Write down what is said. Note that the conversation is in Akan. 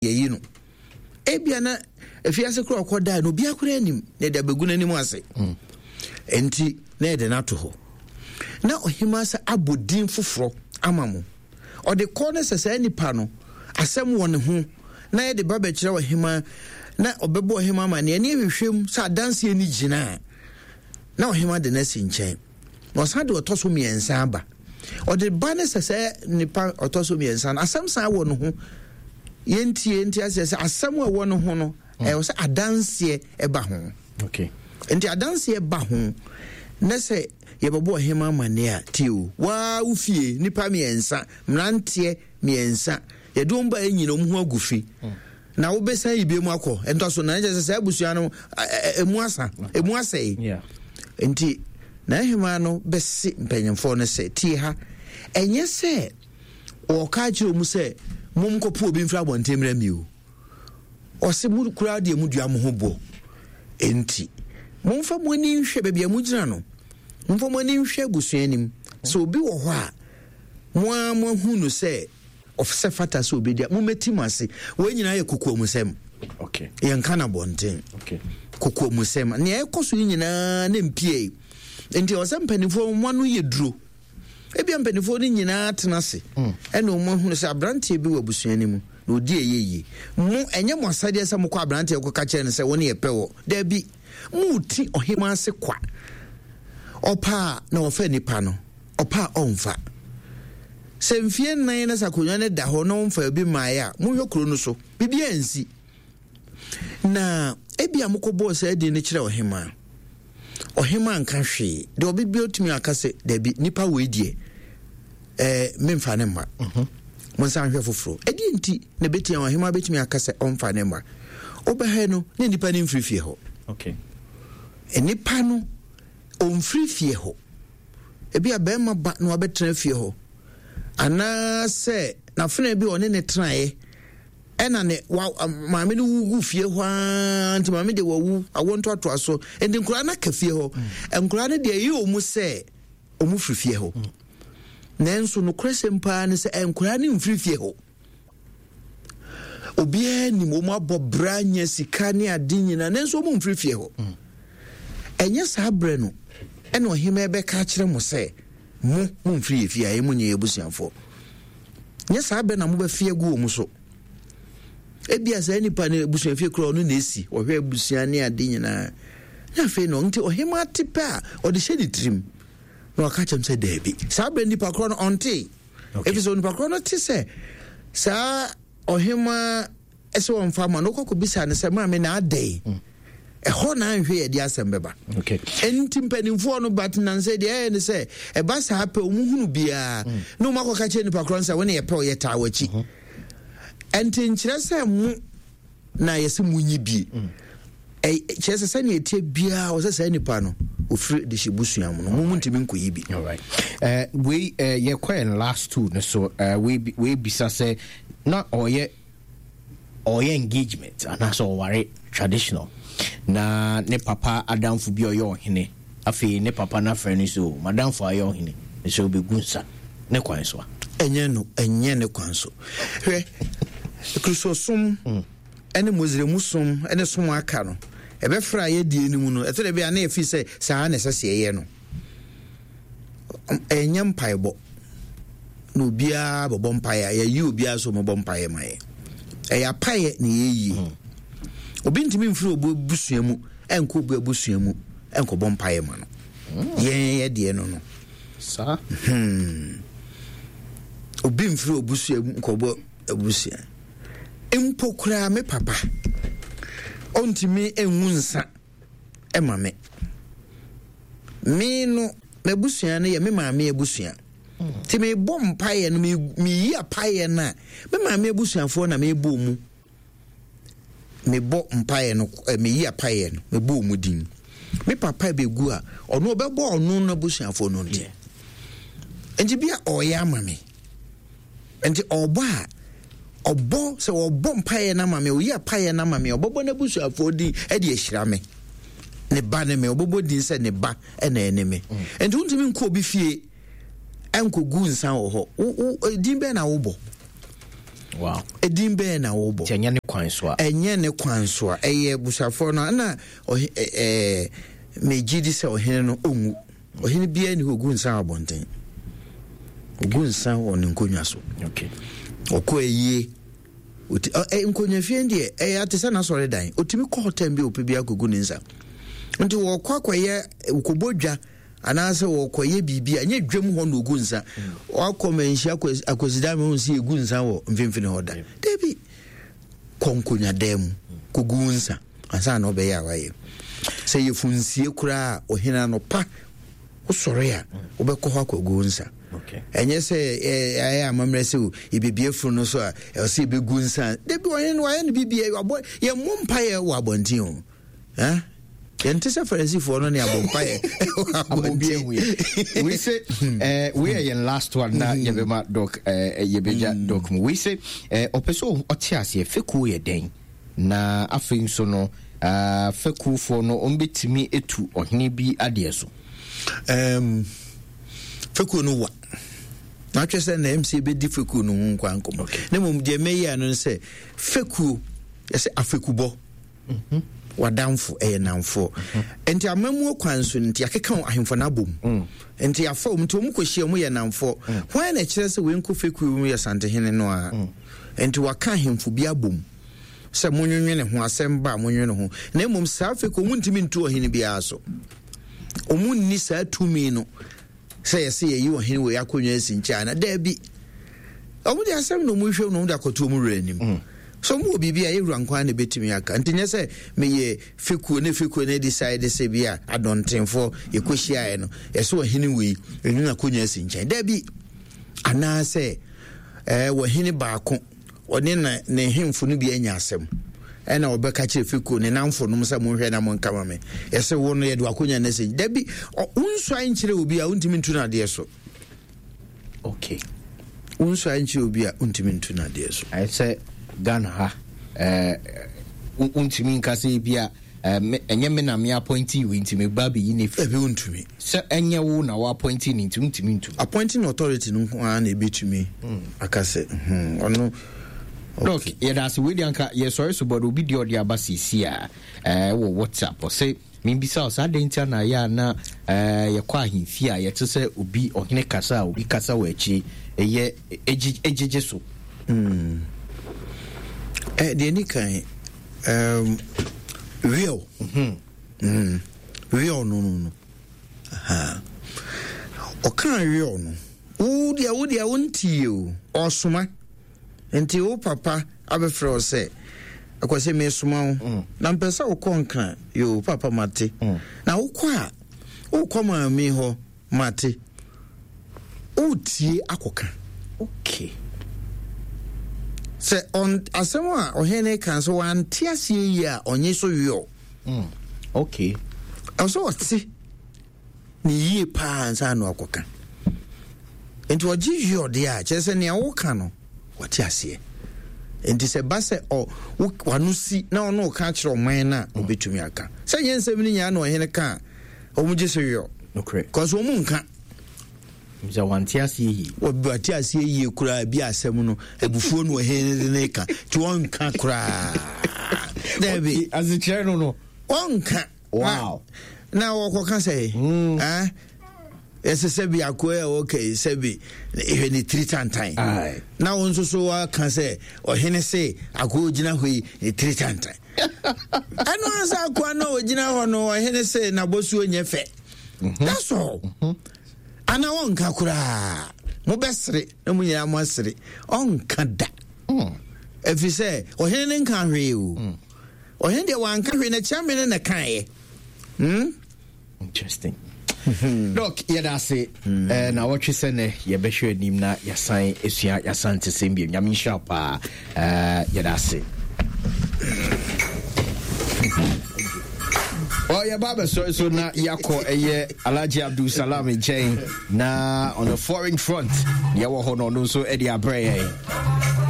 ye no ebia na efiase kro akoda no bia kro anim na de abeguna anim ase enti na de na to ho na ohima sa abodin foforo amamu o de corner sesa nipa no asem won ho na ye de baba kire ohima na obebo ohima ma ne ehwehwem sa dance ani gina na ohima de na sinchen no sa de otoso miensa aba o de ba ne sesa nipa otoso miensa asem sa won ho yenti asese asem wa won ho no e wo sa adanse e ba ho okay enti adanse e ba ho na se yebabo ohima ma ne a tiu wa ufie nipa miensa mrantie miensa yedum ba enyina omhu agufi na wo besan ibe mu akọ ento so na je se abusua no emu asai yeah enti na hima no besi mpanyemfo no se tie ha enye se o ka kire mu se mum kopo obi mfra bontemra mi o se mu kura de mu dua mo ho bo enti mumfa mo ni nhwe bebia mu gina no mumfa mo ni nhwe busuanim so obi wo ho a mo hunu se ofse fata so obi dia mo metimase we nyina ye kokuo musem okay yen kana bonten okay kokuo musem ne ekoso nyina na mpie enti o se mpanifo mo no ye duro ebia mpanifo ni nyina tenase ene mo hunu se abrante bi wa busuanim na odi eyeye mo enye mo asade se mo kwa abrante ko ka kire ne se woni ye pewo da bi muti ohima se kwa opa na ofa nipa no opa onfa semfie nan na sakonwa ne da ho no mfa bi maaya mohwe kuro no so bibia ansi na ebia mokobo se adi ne kire ohima nka hwe de obibi otumi akase da bi nipa weedie memfa ne ma mo san hwe foforo edi nti na betia ohima betumi akase onfa ne ma obahe no ne nipa ne mfrifie ho okay nipa no omfrifie ho ebia be ma ba no abetra fie ho ana se na funa bi one ne trae ena ne maame no wugu fie ho anti maame de wawu awonto ato aso endi nkura na ka fie ho nkura ne de yi omu se omu frifie ho nenso no kresempa ne se nkura ne mfrifie ho obi ni mo abobra nya sika ne adinyina nenso omu mfrifie ho enye sabre no ena ohima ebe ka kire mo se mu mfiri fie ayi munye ebusianfo nya sabe na mo ba fie gu omu so ebia sa nipa ne ebusian fie kro no na esi ohwe ebusian ne ade nyina na fe no nti ohima tipa o de shedi trim no aka chem se debi sabe nipa kro no onti efiso nipa kro no ti se sa ohima ese won fama no kokko bisa ne se ma me na adai ho na nhwe ye dia sembeba okay enti mpanimfo no batnan se de ne se e ba sa pe omuhunu bia no makoka che nipa kron se woni ye pe o ye ta wachi enti nkyere se mu na yesi munyi bi kyese se ne etie bia o se nipa no ofiri de shibusuam no mu ntimi nkoyi bi all right we ye quite last two so we bisa se na oye engagement and so worry traditional na ne papa adamfo bi oyo hene afi ne papa na frɛ no so madamfo ayo hene so be gunsa ne kwan so enye ne kwan so hwe kristosum ene mozremusum ene som aka no ebe fra ye die ni mu no etere bia na efi se saa na sese ye no enye mpaibo no bia bobo mpae ya yi obia so mo bompae mai eya pae ne yeyi obi ntimi mfiri obusua mu enko obu abusua mu enko bompae ma no ye de no sa obi mfiri obusua mu enko obu abusua empokura me papa ontimi enwunsa ema me no mebusua ne ye me maame abusua ti me bom pae no me yi apae na me maame abusuafo na me bo mu me bo mpae no me yi apae no me bo mu din me papa begu a ono obebo ono na abusuafo no nti enti bia oya mame enti oba obo se obo mpae na mame oyi apae na mame obobo na abusuafo din e de ahira me ne ba ne me obobo din se ne ba e na ene me enti untimi nko obi fie enko gu nsan wo ho din be na wo bo Wow. Edin be na wo bo. Enye ne kwan so a. Enye ne kwan so a. Eye busafo no na megidi se ohene no onwu. Ohene bia ni ogu nsan abonten. Ogu nsan won nkonwa so. Okay. Okọ eyie. Nkonwa fie ndie atesa na sore dan. Otimi ko hotem bi ope bia gogu nsa. Nti wo kwa kwaye ukobodwa anase wo kwaye bibia anye dwam ho no ogu nsa. Wakọ manhyi akozida me ho si egu nsa wo mfimfini hoda. Debi konkonya dem kogu nsa. Ansa na obeya awaye. Se yefunsie kura ohina no pa usoro ya obekọ ho akogu nsa. Okay. Enye se aya amamre se ibibie furu no so a e se begu nsa. Debi oyen no bibie ye mompa ye wo abontin o. Yente se Pharisee no ne abompa ye. We say we are in last one na yebema doc yebeja doc we say opeso otiase feku ye den na afin so no feku fo no ombetimi etu ohene bi ade so feku no wa na twese na MC be di feku no nkwa nkom na mom de meyi anu se feku yese afekubo wadamfo namfo enti amamu kwanso nti akeka ahemfo na bom enti afa omto mu kohia mu ye namfo hwan na kire se wenko feku mu ye santehene no a enti waka ahemfo bi abom se munwenwene ho asemba munwenwene ho na emom sa feku mu ntimi ntu ohene bi aso omunni sa tumi no se yese yi ohene we akonwa asincha na da bi omudi asem no mu hwe no mu da koto mu ranim so mo bibia yewura nkwa na betimi aka ntinye se meye feku ne decide se bia adontenfo yekohia no yeso ohene we enu akonwa asincha da bi ana se wohene baako one na ne hemfo no bi anya asem ena obeka kire feku ne namfo no msa mo hwe na mo nkama me yese wo no ye do akonwa na asincha da bi unso ankire obi a untimi ntu na de so. Okay. Unso ankire obi a untimi ntu na de so. I say Ghana ha untimi nkase bia enye me na me appointee we ntimi ba be yi ne fi ebe untumi se enye wo na wa appointee ni ntimi ntu appointing authority no kwa na ebetumi akase ono look ye da se we di anka ye sorry so but obi di odi abasisi a wo WhatsApp o say me bisa o sa dentia na ya na ye kwa ahimfi a ye tse obi ohene kasa obi kasa wa achi eye ejeje so the any kind real real no o kan real no wo dia wontie o osoma enti o papa abefre o se akwase me soma wo na mpesa wo konka yo papa mate na wo kwa wo koma me ho mate o tie akoka. Okay. Se on asema ohene kan so wan tiasie yi a onye so yo okay also oti ni yi pa ansa no akoka enti oji yo de a chese ne wo ka no watiasie enti se base o wanusi na ono ka kire oman na obetumi aka se yensem ni nya na ohene ka omuje so yo okay cause wo munka mza wantiasie yi watiasie yi kura bi asem no ebufuo no ohene ne ka ti wonka kura debi azichire no wonka wow na wo ka say ese sebi akoe okay sebi ihe ni 3 tantan na won so wa kan say ohene say akoe gina hoi ni 3 tantan anu ansa akoa na ogina ho no ohene say na bosu onye fe that's all ana wonka kura mo besre na mo nyina mo asre onka da efise ohene nka hwe o ohene de wanka hwe na chamene na kan interesting. Look, yada say na what you say ne ye behwe anim na yasan esua yasan tesembie nyame sharp yada say oh yeah baba so na yako eye Alhaji Abdul Salam Chain na on the foreign front ye wo ho no so e dia brey